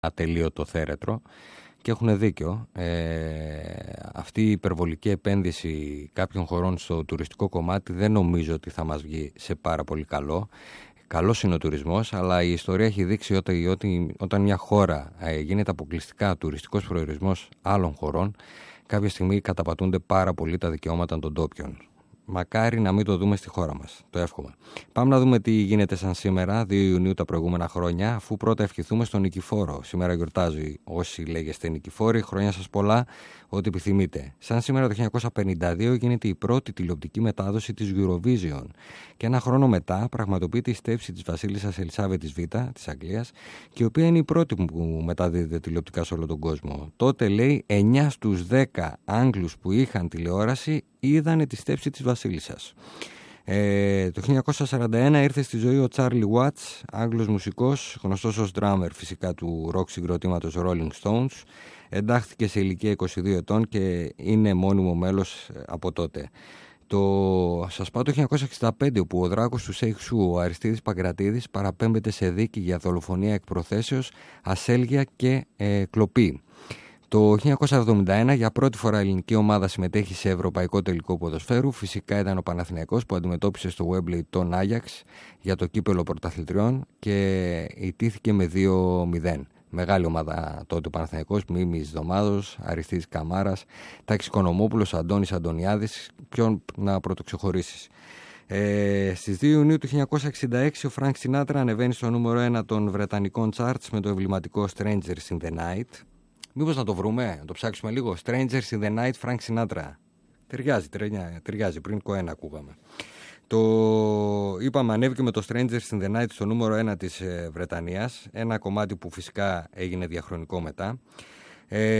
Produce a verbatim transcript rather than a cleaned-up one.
ατελείωτο θέρετρο. Και έχουν δίκιο. Ε, αυτή η υπερβολική επένδυση κάποιων χωρών στο τουριστικό κομμάτι δεν νομίζω ότι θα μας βγει σε πάρα πολύ καλό. Καλός είναι ο τουρισμός, αλλά η ιστορία έχει δείξει ότι, ότι όταν μια χώρα ε, γίνεται αποκλειστικά τουριστικός προορισμός άλλων χωρών, κάποια στιγμή καταπατούνται πάρα πολύ τα δικαιώματα των ντόπιων. Μακάρι να μην το δούμε στη χώρα μας. Το εύχομαι. Πάμε να δούμε τι γίνεται σαν σήμερα, δύο Ιουνίου τα προηγούμενα χρόνια, αφού πρώτα ευχηθούμε στον Νικηφόρο. Σήμερα γιορτάζει όσοι λέγεστε Νικηφόροι, χρόνια σας πολλά, ό,τι επιθυμείτε. Σαν σήμερα το χίλια εννιακόσια πενήντα δύο γίνεται η πρώτη τηλεοπτική μετάδοση της Eurovision. Και ένα χρόνο μετά πραγματοποιείται η στέψη της βασίλισσας Ελισάβετης Β της Αγγλίας, και η οποία είναι η πρώτη που μεταδίδεται τηλεοπτικά σε όλο τον κόσμο. Τότε λέει εννιά στους δέκα Άγγλους που είχαν τηλεόραση είδανε τη στέψη της βασίλισσας. Ε, το χίλια εννιακόσια σαράντα ένα ήρθε στη ζωή ο Τσάρλι Βάτς, Άγγλος μουσικός, γνωστός ως drummer φυσικά του ροκ συγκροτήματος Rolling Stones. Εντάχθηκε σε ηλικία είκοσι δύο ετών και είναι μόνιμο μέλος από τότε. Το, σας πάω το χίλια εννιακόσια εξήντα πέντε, όπου ο δράκος του Σέιχ Σου, ο Αριστίδης Παγκρατίδης, παραπέμπεται σε δίκη για δολοφονία εκ προθέσεως, ασέλγεια και ε, κλοπή. Το χίλια εννιακόσια εβδομήντα ένα για πρώτη φορά η ελληνική ομάδα συμμετέχει σε ευρωπαϊκό τελικό ποδοσφαίρου. Φυσικά ήταν ο Παναθηναϊκός που αντιμετώπισε στο Wembley τον Άγιαξ για το κύπελο πρωταθλητριών και ιτήθηκε με δύο μηδέν. Μεγάλη ομάδα τότε ο Παναθηναϊκός, Μίμης Δωμάδος, Αριστίδης Καμάρας, Τάκης Οικονομόπουλος, Αντώνης Αντωνιάδης. Ποιον να πρωτοξεχωρίσεις. Ε, στις δύο Ιουνίου του χίλια εννιακόσια εξήντα έξι ο Φρανκ Σινάτρα ανεβαίνει στο νούμερο ένα των βρετανικών charts με το εμβληματικό Strangers in the Night. Μήπως να το βρούμε, να το ψάξουμε λίγο. Strangers in the Night, Frank Sinatra. Ταιριάζει, ταιριάζει. Πριν κοένα ακούγαμε. Το είπαμε, ανέβηκε με το Strangers in the Night στο νούμερο ένα της ε, Βρετανίας. Ένα κομμάτι που φυσικά έγινε διαχρονικό μετά. Ε,